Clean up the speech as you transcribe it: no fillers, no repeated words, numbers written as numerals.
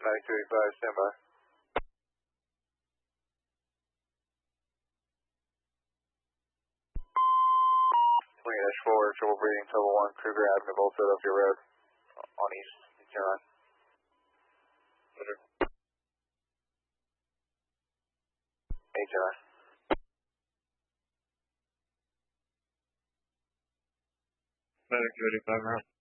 9285, stand by. 20-4, triple breeding, level 1, Kruger Avenue, Bolt Philadelphia Road, on East, 10. 8-10. 9285,